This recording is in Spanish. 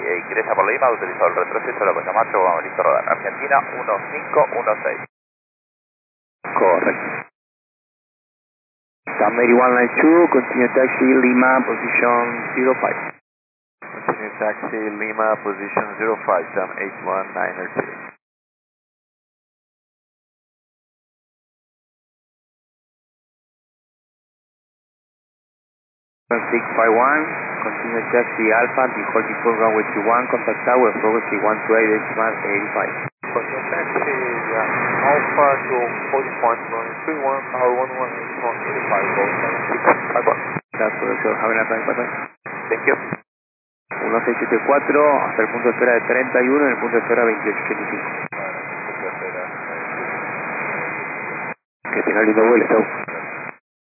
ingresa por Lima, utilizó el retroceso de la Camacho, vamos listo a rodar. Argentina 1516. Correcto. Sam 8192, continue taxi Lima, position 05. Continue taxi Lima, position 05, Sam 81902. 651, continue taxi Alpha, default before runway 21, contact tower, frequency 128.85. Continue taxi Alpha to 40.131, tower 11.85, Gold 7651. That's correcto, have a nice time, bye bye. Thank you. 1674, hasta el punto de espera de 31, en el punto de espera 2885. Que tenga lindo vuelo, chao.